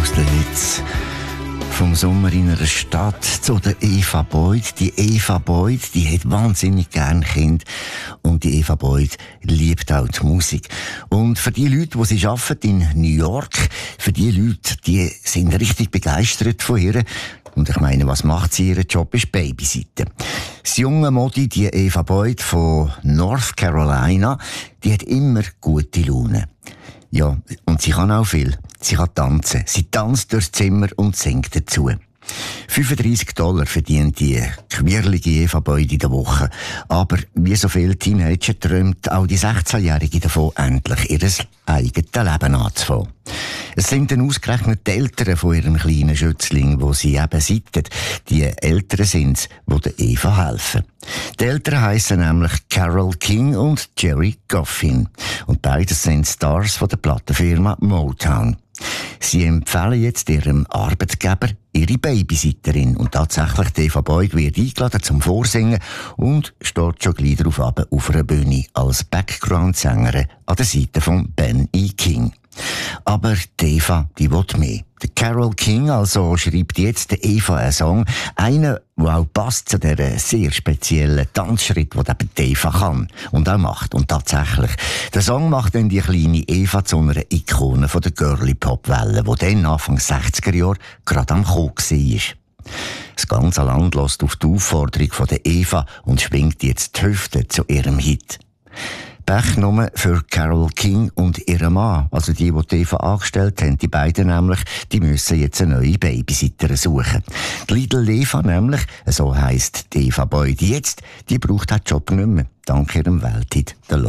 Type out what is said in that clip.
aus der Witz. Vom Sommer in einer Stadt zu der Eva Boyd. Die Eva Boyd, die hat wahnsinnig gern Kinder. Und die Eva Boyd liebt auch die Musik. Und für die Leute, die sie arbeiten in New York, für die Leute, die sind richtig begeistert von ihr. Und ich meine, was macht sie? Ihr Job ist Babysitten. Das junge Modi, die Eva Boyd von North Carolina, die hat immer gute Laune. Ja, und sie kann auch viel. Sie kann tanzen. Sie tanzt durchs Zimmer und singt dazu. $35 verdient die quirlige Eva Boyd in der Woche. Aber wie so viele Teenager träumt auch die 16-Jährige davon, endlich ihr eigenes Leben anzufangen. Es sind dann ausgerechnet die Eltern von ihrem kleinen Schützling, die sie eben seiten. Die Eltern sind es, die der Eva helfen. Die Eltern heissen nämlich Carole King und Jerry Goffin. Und beides sind Stars von der Plattenfirma Motown. Sie empfehlen jetzt ihrem Arbeitgeber ihre Babysitterin. Und tatsächlich, die Eva Boyd wird eingeladen zum Vorsingen und steht schon gleich darauf ab auf einer Bühne als Background-Sängerin an der Seite von Ben E. King. Aber die Eva, die will mehr. Der Carole King also schreibt jetzt der Eva einen Song, einen, der auch passt zu dieser sehr speziellen Tanzschritt, den eben die Eva kann und auch macht. Und tatsächlich, der Song macht dann die kleine Eva zu einer Ikone von der Girly-Pop-Welle, die dann Anfang 60er Jahre gerade am Kommen war. Das ganze Land hört auf die Aufforderung von der Eva und schwingt jetzt die Hüfte zu ihrem Hit. Pech nur für Carole King und ihren Mann, also die Eva angestellt haben, die beiden nämlich, die müssen jetzt eine neue Babysitterin suchen. Die Little Eva nämlich, so heisst die Eva Boyd jetzt, die braucht den Job nicht mehr, dank ihrem Welthit, der